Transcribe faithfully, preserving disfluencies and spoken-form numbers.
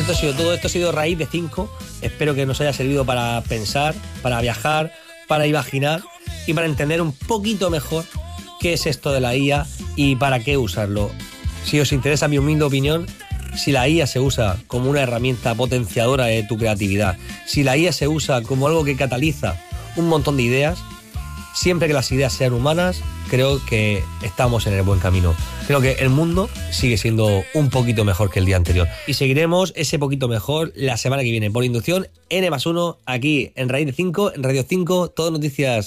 esto ha sido todo, esto ha sido Raíz de cinco. Espero que nos haya servido para pensar, para viajar, para imaginar y para entender un poquito mejor qué es esto de la I A y para qué usarlo. Si os interesa mi humilde opinión, si la I A se usa como una herramienta potenciadora de tu creatividad, si la I A se usa como algo que cataliza un montón de ideas, siempre que las ideas sean humanas, creo que estamos en el buen camino. Creo que el mundo sigue siendo un poquito mejor que el día anterior. Y seguiremos ese poquito mejor la semana que viene. Por inducción, N más uno, aquí en Raíz de cinco, en Radio cinco, todo noticias.